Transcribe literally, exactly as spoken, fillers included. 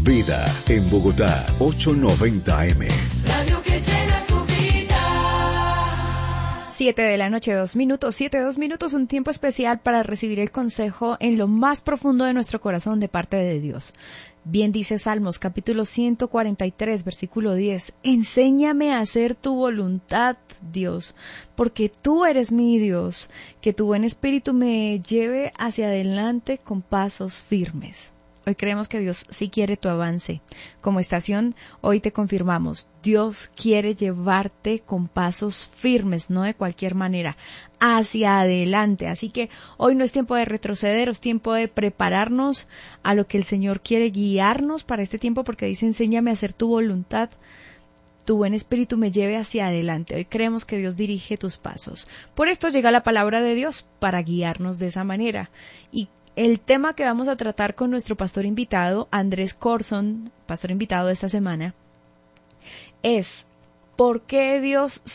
Vida en Bogotá, ochocientos noventa A M. Radio que llena tu vida. Siete de la noche, dos minutos, siete, dos minutos, un tiempo especial para recibir el consejo en lo más profundo de nuestro corazón de parte de Dios. Bien dice Salmos, capítulo ciento cuarenta y tres, versículo diez. Enséñame a hacer tu voluntad, Dios, porque tú eres mi Dios. Que tu buen espíritu me lleve hacia adelante con pasos firmes. Hoy creemos que Dios sí quiere tu avance. Como estación, hoy te confirmamos, Dios quiere llevarte con pasos firmes, no de cualquier manera, hacia adelante. Así que hoy no es tiempo de retroceder, es tiempo de prepararnos a lo que el Señor quiere guiarnos para este tiempo, porque dice, enséñame a hacer tu voluntad, tu buen espíritu me lleve hacia adelante. Hoy creemos que Dios dirige tus pasos. Por esto llega la palabra de Dios para guiarnos de esa manera. Y el tema que vamos a tratar con nuestro pastor invitado, Andrés Corson, pastor invitado de esta semana, es ¿por qué Dios